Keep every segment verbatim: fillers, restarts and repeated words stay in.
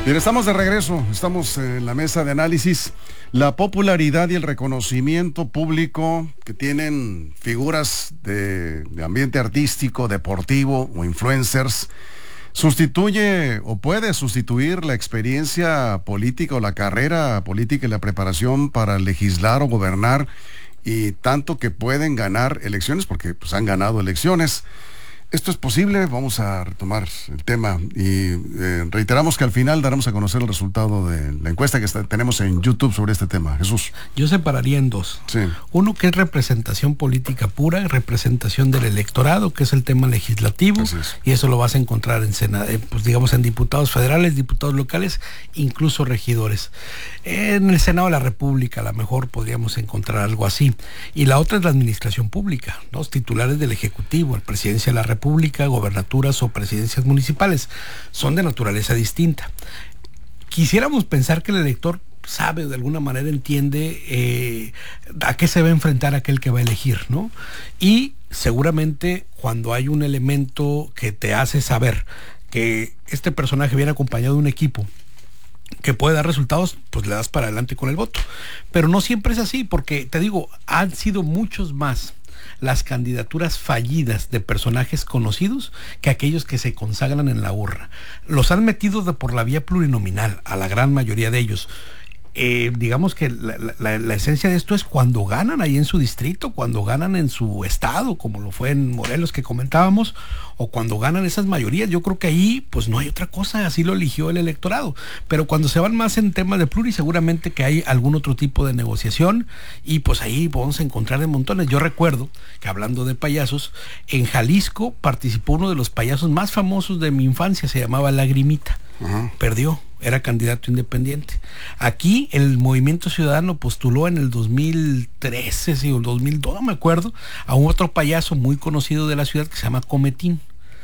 Bien, estamos de regreso, estamos en la mesa de análisis. La popularidad y el reconocimiento público que tienen figuras de, de ambiente artístico, deportivo o influencers, sustituye o puede sustituir la experiencia política o la carrera política y la preparación para legislar o gobernar, y tanto que pueden ganar elecciones, porque pues han ganado elecciones. ¿Esto es posible? Vamos a retomar el tema y eh, reiteramos que al final daremos a conocer el resultado de la encuesta que está, tenemos en YouTube sobre este tema. Jesús. Yo separaría en dos. Sí. Uno que es representación política pura, representación del electorado, que es el tema legislativo, Así es. Y eso lo vas a encontrar en Sena, eh, pues digamos en diputados federales, diputados locales, incluso regidores. En el Senado de la República a lo mejor podríamos encontrar algo así. Y la otra es la administración pública, los titulares del Ejecutivo, el presidencia de la República, República, gobernaturas o presidencias municipales, son de naturaleza distinta. Quisiéramos pensar que el elector sabe o de alguna manera entiende eh, a qué se va a enfrentar aquel que va a elegir, ¿no? Y seguramente cuando hay un elemento que te hace saber que este personaje viene acompañado de un equipo que puede dar resultados, pues le das para adelante con el voto. Pero no siempre es así, porque te digo, han sido muchos más las candidaturas fallidas de personajes conocidos que aquellos que se consagran en la urna. Los han metido de por la vía plurinominal, a la gran mayoría de ellos. Eh, digamos que la, la, la esencia de esto es cuando ganan ahí en su distrito, cuando ganan en su estado, como lo fue en Morelos que comentábamos, o cuando ganan esas mayorías. Yo creo que ahí pues no hay otra cosa, así lo eligió el electorado. Pero cuando se van más en temas de pluri, seguramente que hay algún otro tipo de negociación, y pues ahí vamos a encontrar de montones. Yo recuerdo que, hablando de payasos, en Jalisco participó uno de los payasos más famosos de mi infancia, se llamaba Lagrimita. Uh-huh. Perdió, era candidato independiente. Aquí el Movimiento Ciudadano postuló en el dos mil trece, sí, o el dos mil dos, no me acuerdo, a un otro payaso muy conocido de la ciudad que se llama Cometín,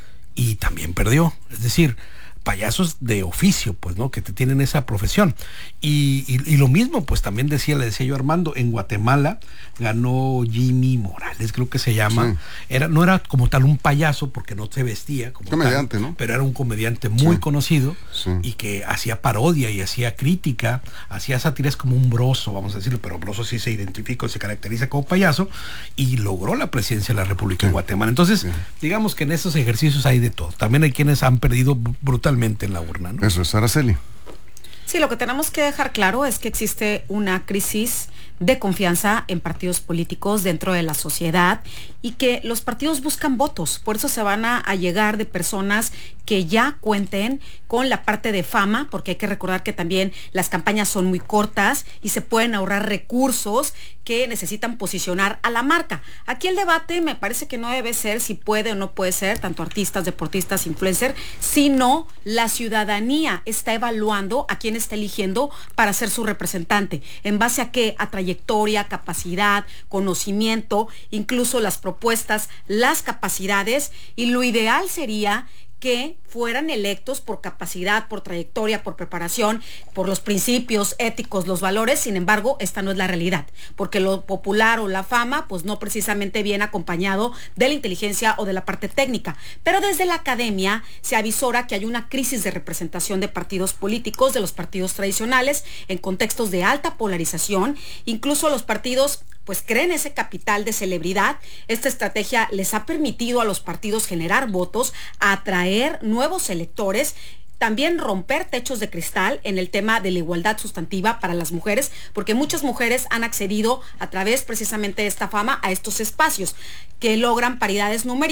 y también perdió. Es decir, payasos de oficio, pues, ¿no? Que te tienen esa profesión. Y, y, y lo mismo, pues también decía, le decía yo a Armando, en Guatemala ganó Jimmy Morales, creo que se llama. Sí. Era, no era como tal un payaso, porque no se vestía como comediante, tal, ¿no? Pero era un comediante muy sí. conocido, sí. y que hacía parodia y hacía crítica, hacía sátiras como un Broso, vamos a decirlo, pero Broso sí se identifica, se caracteriza como payaso, y logró la presidencia de la República sí. en Guatemala. Entonces, sí. digamos que en esos ejercicios hay de todo. También hay quienes han perdido brutalmente en la urna, ¿no? Eso es, Araceli. Sí, lo que tenemos que dejar claro es que existe una crisis de confianza en partidos políticos dentro de la sociedad, y que los partidos buscan votos, por eso se van a, a llegar de personas que ya cuenten con la parte de fama, porque hay que recordar que también las campañas son muy cortas y se pueden ahorrar recursos que necesitan posicionar a la marca. Aquí el debate me parece que no debe ser si puede o no puede ser, tanto artistas, deportistas, influencers, sino la ciudadanía está evaluando a quién está eligiendo para ser su representante. ¿En base a qué? A trayectoria, capacidad, conocimiento, incluso las propuestas, las capacidades, y lo ideal sería que fueran electos por capacidad, por trayectoria, por preparación, por los principios éticos, los valores. Sin embargo, esta no es la realidad, porque lo popular o la fama, pues no precisamente viene acompañado de la inteligencia o de la parte técnica. Pero desde la academia se avisora que hay una crisis de representación de partidos políticos, de los partidos tradicionales, en contextos de alta polarización. Incluso los partidos pues creen ese capital de celebridad. Esta estrategia les ha permitido a los partidos generar votos, atraer nuevos electores, también romper techos de cristal en el tema de la igualdad sustantiva para las mujeres, porque muchas mujeres han accedido a través precisamente de esta fama a estos espacios que logran paridades numéricas.